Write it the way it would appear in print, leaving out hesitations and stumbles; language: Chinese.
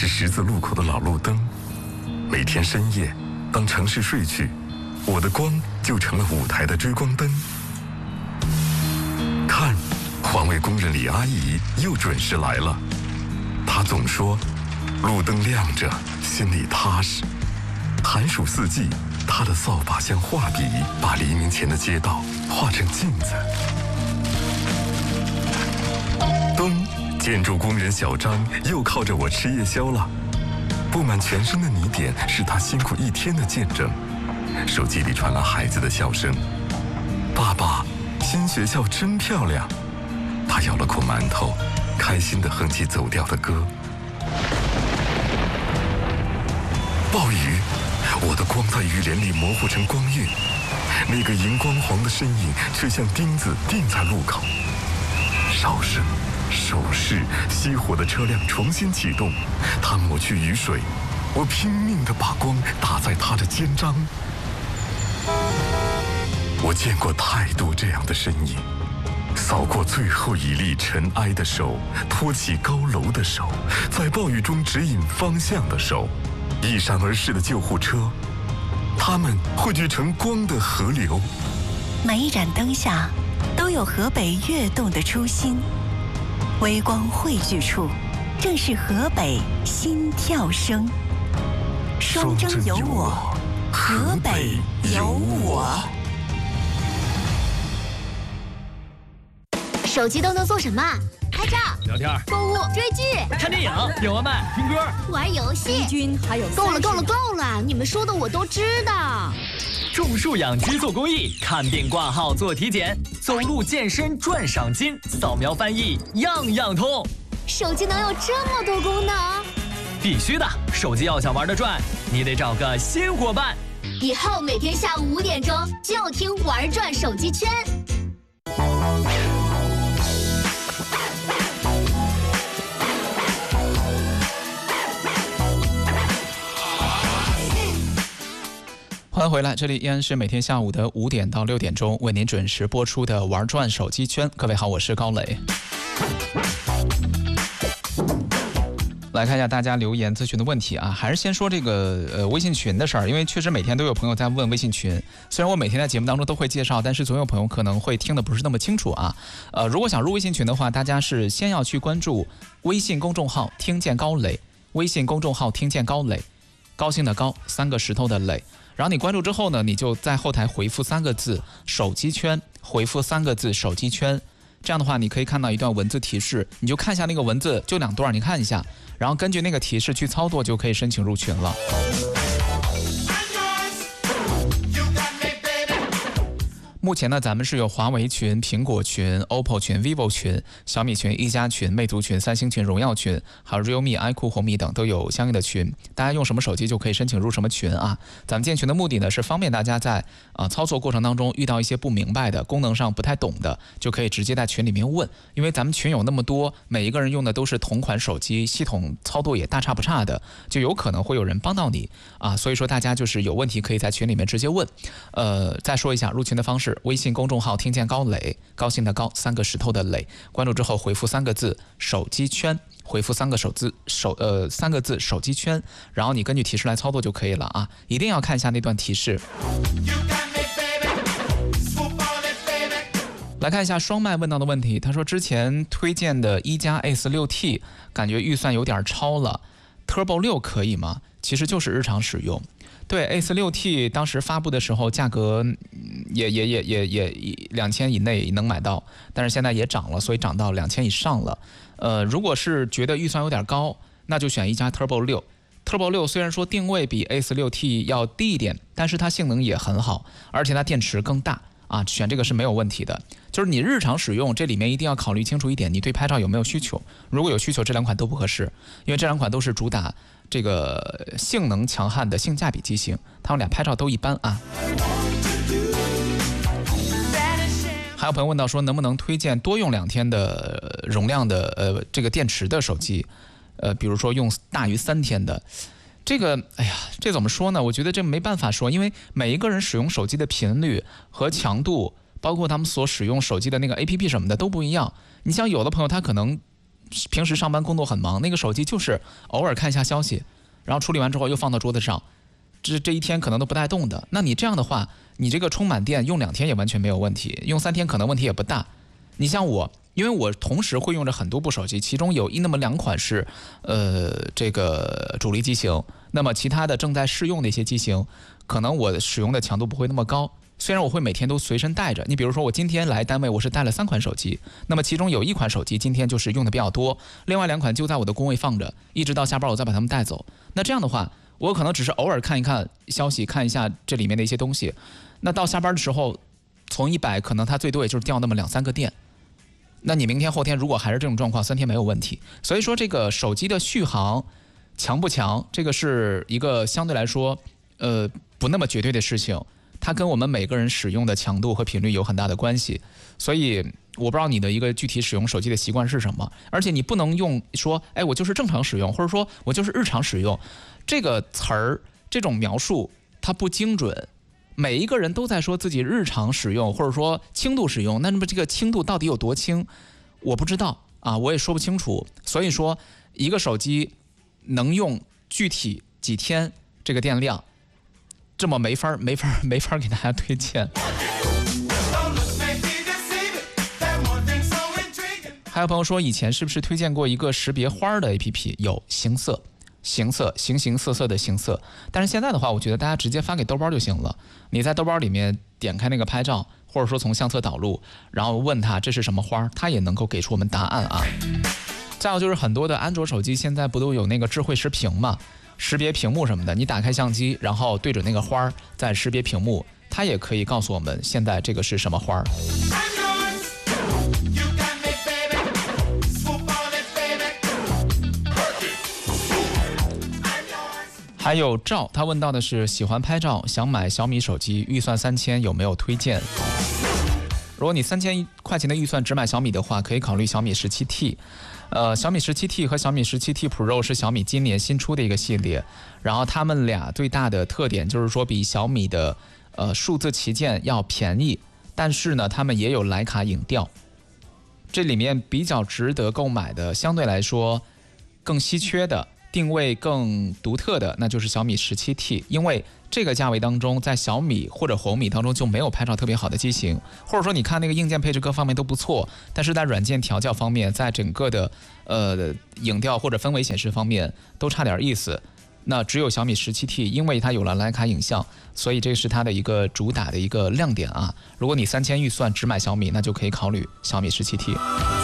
十字路口的老路灯。每天深夜，当城市睡去，我的光就成了舞台的追光灯。看，环卫工人李阿姨又准时来了。她总说，路灯亮着，心里踏实。寒暑四季，她的扫把像画笔，把黎明前的街道画成镜子。冬，建筑工人小张又靠着我吃夜宵了。布满全身的泥点是他辛苦一天的见证。手机里传来孩子的笑声：“爸爸，新学校真漂亮。”他咬了口馒头，开心地哼起走调的歌。暴雨，我的光在雨帘里模糊成光晕，那个荧光黄的身影却像钉子钉在路口。哨声、手势，熄火的车辆重新启动，他抹去雨水，我拼命地把光打在他的肩章。我见过太多这样的身影，扫过最后一粒尘埃的手，托起高楼的手，在暴雨中指引方向的手，一闪而逝的救护车，它们汇聚成光的河流。 每一盏灯下都有河北跃动的初心，微光汇聚处，正是河北心跳声。双征有我，河北有我。 手机都能做什么？拍照、 聊天、 购物、追剧、 看电影、点外卖、听歌、 玩游戏。 君还有够了，你们说的我都知道。 种树养鸡做公益，看病挂号做体检，走路健身赚赏金，扫描翻译样样通。 手机能有这么多功能？ 必须的，手机要想玩得转，你得找个新伙伴。 以后每天下午5点钟就听玩转手机圈。 欢迎回来，这里依然是每天下午的5点到6点钟为您准时播出的玩转手机圈。各位好，我是高磊。来看一下大家留言咨询的问题啊，还是先说这个微信群的事儿，因为确实每天都有朋友在问微信群。虽然我每天在节目当中都会介绍，但是总有朋友可能会听得不是那么清楚啊。如果想入微信群的话，大家是先要去关注微信公众号“听见高磊”，微信公众号“听见高磊”，高兴的高，3个石头的磊。然后你关注之后呢，你就在后台回复3个字手机圈，回复3个字手机圈，这样的话你可以看到一段文字提示，你就看一下那个文字，就2段，你看一下，然后根据那个提示去操作，就可以申请入群了。目前呢，咱们是有华为群、苹果群、OPPO 群、vivo 群、小米群、一加群、魅族群、三星群、荣耀群，还有 realme、iQOO、红米等都有相应的群。大家用什么手机就可以申请入什么群啊。咱们建群的目的呢，是方便大家在操作过程当中遇到一些不明白的、功能上不太懂的，就可以直接在群里面问。因为咱们群有那么多，每一个人用的都是同款手机，系统操作也大差不差的，就有可能会有人帮到你啊。所以说大家就是有问题可以在群里面直接问。再说一下入群的方式。微信公众号听见高磊，高兴的高，3个石头的磊，关注之后回复3个字手机圈，回复3个字手机圈，然后你根据提示来操作就可以了啊！一定要看一下那段提示。来看一下双麦问到的问题，他说之前推荐的一加 S6T 感觉预算有点超了 ，Turbo 6可以吗？其实就是日常使用。对 ，A46T 当时发布的时候价格也2000以内能买到，但是现在也涨了，所以涨到2000以上了。如果是觉得预算有点高，那就选一加 Turbo 6。Turbo 6虽然说定位比 A46T 要低一点，但是它性能也很好，而且它电池更大啊，选这个是没有问题的。就是你日常使用，这里面一定要考虑清楚一点，你对拍照有没有需求？如果有需求，这2款都不合适，因为这2款都是主打这个性能强悍的性价比机型，他们俩拍照都一般啊。还有朋友问到说，能不能推荐多用2天的容量的这个电池的手机？比如说用大于3天的。这个，哎呀，这怎么说呢？我觉得这没办法说，因为每一个人使用手机的频率和强度，包括他们所使用手机的那个 APP 什么的都不一样。你像有的朋友他可能平时上班工作很忙，那个手机就是偶尔看一下消息，然后处理完之后又放到桌子上，这一天可能都不带动的。那你这样的话，你这个充满电用2天也完全没有问题，用3天可能问题也不大。你像我，因为我同时会用着很多部手机，其中有那么2款是这个主力机型，那么其他的正在试用的一些机型，可能我使用的强度不会那么高。虽然我会每天都随身带着，你比如说我今天来单位我是带了3款手机，那么其中有1款手机今天就是用的比较多，另外2款就在我的工位放着，一直到下班我再把它们带走。那这样的话，我可能只是偶尔看一看消息，看一下这里面的一些东西，那到下班的时候从100可能它最多也就是掉那么2-3个电。那你明天后天如果还是这种状况，3天没有问题。所以说这个手机的续航强不强，这个是一个相对来说不那么绝对的事情，它跟我们每个人使用的强度和频率有很大的关系。所以我不知道你的一个具体使用手机的习惯是什么，而且你不能用说哎我就是正常使用，或者说我就是日常使用，这个词儿这种描述它不精准。每一个人都在说自己日常使用或者说轻度使用，那么这个轻度到底有多轻我不知道啊，我也说不清楚。所以说一个手机能用具体几天这个电量，这么没法给大家推荐。还有朋友说以前是不是推荐过一个识别花的 APP， 有形色形形色色的形色，但是现在的话我觉得大家直接发给兜包就行了，你在兜包里面点开那个拍照，或者说从相册导入，然后问他这是什么花，他也能够给出我们答案啊。再有就是很多的安卓手机现在不都有那个智慧识屏嘛，识别屏幕什么的，你打开相机然后对准那个花再识别屏幕，它也可以告诉我们现在这个是什么花。还有赵，他问到的是喜欢拍照，想买小米手机，预算3000，有没有推荐？如果你3000块钱的预算只买小米的话，可以考虑小米 17T。小米 17T 和小米 17T Pro 是小米今年新出的一个系列，然后他们俩最大的特点就是说比小米的数字旗舰要便宜，但是呢他们也有徕卡影调。这里面比较值得购买的，相对来说更稀缺的，定位更独特的，那就是小米 17T， 因为这个价位当中，在小米或者红米当中就没有拍照特别好的机型，或者说你看那个硬件配置各方面都不错，但是在软件调教方面，在整个的影调或者氛围显示方面都差点意思。那只有小米 17T， 因为它有了徕卡影像，所以这是它的一个主打的一个亮点啊。如果你3000预算只买小米，那就可以考虑小米 17T。